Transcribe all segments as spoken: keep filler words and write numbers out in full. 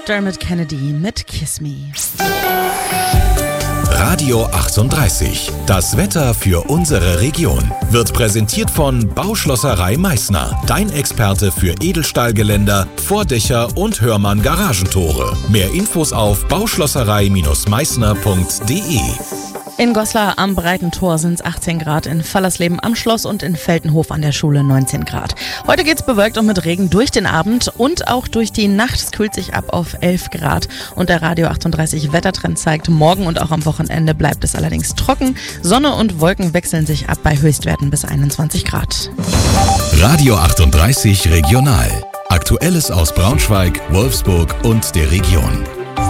Dermot Kennedy mit Kiss Me. Radio achtunddreißig. Das Wetter für unsere Region wird präsentiert von Bauschlosserei Meißner. Dein Experte für Edelstahlgeländer, Vordächer und Hörmann Garagentore. Mehr Infos auf bauschlosserei Meißner punkt de. In Goslar am Breiten Tor sind es achtzehn Grad, in Fallersleben am Schloss und in Feltenhof an der Schule neunzehn Grad. Heute geht's bewölkt und mit Regen durch den Abend und auch durch die Nacht. Es kühlt sich ab auf elf Grad. Und der Radio achtunddreißig Wettertrend zeigt, morgen und auch am Wochenende bleibt es allerdings trocken. Sonne und Wolken wechseln sich ab bei Höchstwerten bis einundzwanzig Grad. Radio achtunddreißig Regional. Aktuelles aus Braunschweig, Wolfsburg und der Region.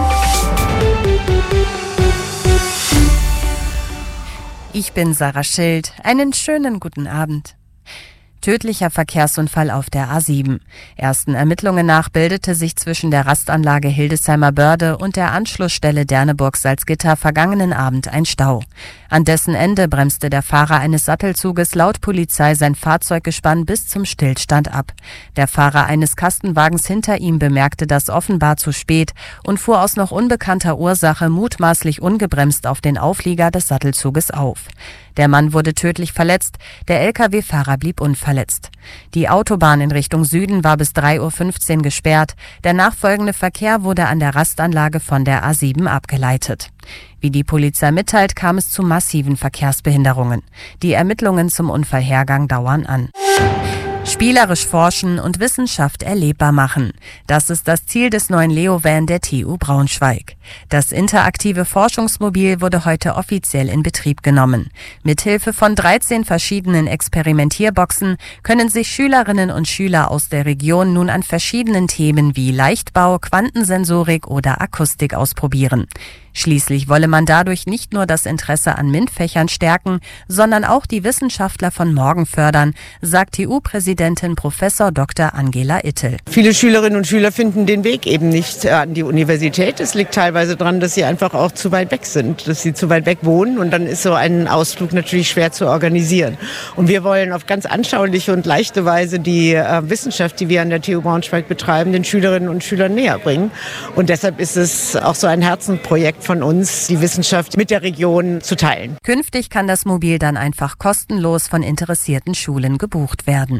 Ich bin Sarah Schild. Einen schönen guten Abend. Tödlicher Verkehrsunfall auf der A sieben. Ersten Ermittlungen nach bildete sich zwischen der Rastanlage Hildesheimer Börde und der Anschlussstelle Derneburg-Salzgitter vergangenen Abend ein Stau. An dessen Ende bremste der Fahrer eines Sattelzuges laut Polizei sein Fahrzeuggespann bis zum Stillstand ab. Der Fahrer eines Kastenwagens hinter ihm bemerkte das offenbar zu spät und fuhr aus noch unbekannter Ursache mutmaßlich ungebremst auf den Auflieger des Sattelzuges auf. Der Mann wurde tödlich verletzt, der L K W-Fahrer blieb unverletzt. Die Autobahn in Richtung Süden war bis drei Uhr fünfzehn gesperrt. Der nachfolgende Verkehr wurde an der Rastanlage von der A sieben abgeleitet. Wie die Polizei mitteilt, kam es zu massiven Verkehrsbehinderungen. Die Ermittlungen zum Unfallhergang dauern an. Spielerisch forschen und Wissenschaft erlebbar machen. Das ist das Ziel des neuen Leo-Van der T U Braunschweig. Das interaktive Forschungsmobil wurde heute offiziell in Betrieb genommen. Mithilfe von dreizehn verschiedenen Experimentierboxen können sich Schülerinnen und Schüler aus der Region nun an verschiedenen Themen wie Leichtbau, Quantensensorik oder Akustik ausprobieren. Schließlich wolle man dadurch nicht nur das Interesse an MINT-Fächern stärken, sondern auch die Wissenschaftler von morgen fördern, sagt T U-Präsidentin Professor Doktor Angela Ittel. Viele Schülerinnen und Schüler finden den Weg eben nicht an die Universität. Es liegt teilweise daran, dass sie einfach auch zu weit weg sind, dass sie zu weit weg wohnen und dann ist so ein Ausflug natürlich schwer zu organisieren. Und wir wollen auf ganz anschauliche und leichte Weise die äh, Wissenschaft, die wir an der T U Braunschweig betreiben, den Schülerinnen und Schülern näher bringen. Und deshalb ist es auch so ein Herzensprojekt von uns, die Wissenschaft mit der Region zu teilen. Künftig kann das Mobil dann einfach kostenlos von interessierten Schulen gebucht werden.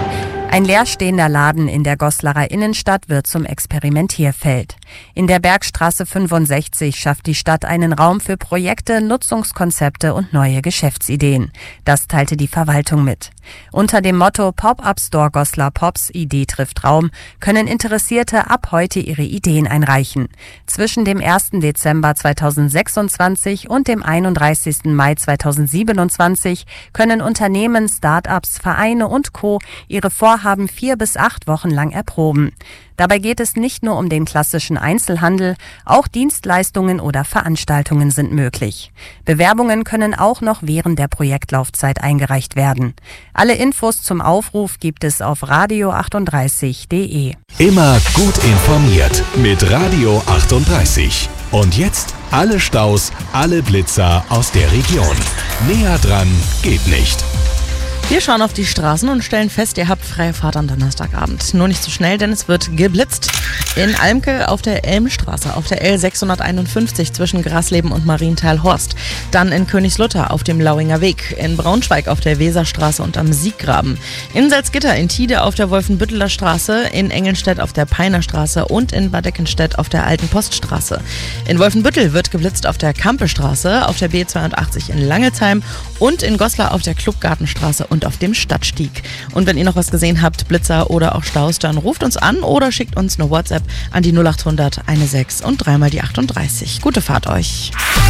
Ein leerstehender Laden in der Goslarer Innenstadt wird zum Experimentierfeld. In der Bergstraße fünfundsechzig schafft die Stadt einen Raum für Projekte, Nutzungskonzepte und neue Geschäftsideen. Das teilte die Verwaltung mit. Unter dem Motto Pop-Up Store Goslar Pops, Idee trifft Raum, können Interessierte ab heute ihre Ideen einreichen. Zwischen dem ersten Dezember zweitausendsechsundzwanzig und dem einunddreißigsten Mai zweitausendsiebenundzwanzig können Unternehmen, Start-ups, Vereine und Co. ihre Vorhaben vier bis acht Wochen lang erproben. Dabei geht es nicht nur um den klassischen Einzelhandel, auch Dienstleistungen oder Veranstaltungen sind möglich. Bewerbungen können auch noch während der Projektlaufzeit eingereicht werden. Alle Infos zum Aufruf gibt es auf radio achtunddreißig punkt de. Immer gut informiert mit Radio achtunddreißig. Und jetzt alle Staus, alle Blitzer aus der Region. Näher dran geht nicht. Wir schauen auf die Straßen und stellen fest, ihr habt freie Fahrt am Donnerstagabend. Nur nicht so schnell, denn es wird geblitzt. In Almke auf der Elmstraße, auf der L sechshunderteinundfünfzig zwischen Grasleben und Marienthal-Horst. Dann in Königslutter auf dem Lauinger Weg. In Braunschweig auf der Weserstraße und am Sieggraben. In Salzgitter, in Tide auf der Wolfenbütteler Straße. In Engelnstedt auf der Peiner Straße und in Bad Eckenstedt auf der Alten Poststraße. In Wolfenbüttel wird geblitzt auf der Kampestraße, auf der B zweiundachtzig in Langelsheim und in Goslar auf der Klubgartenstraße und auf dem Stadtstieg. Und wenn ihr noch was gesehen habt, Blitzer oder auch Staus, dann ruft uns an oder schickt uns eine WhatsApp an die null acht hundert sechzehn und dreimal die achtunddreißig. Gute Fahrt euch.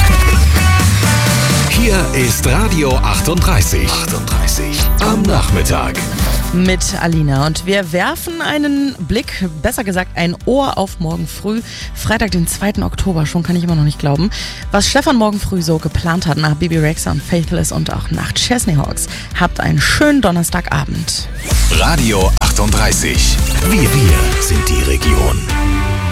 Hier ist Radio achtunddreißig. achtunddreißig am Nachmittag. Mit Alina und wir werfen einen Blick, besser gesagt ein Ohr auf morgen früh, Freitag den zweiten Oktober, schon kann ich immer noch nicht glauben, was Stefan morgen früh so geplant hat nach Bibi Rexha und Faithless und auch nach Chesney Hawks. Habt einen schönen Donnerstagabend. Radio achtunddreißig. Wir, wir sind die Region.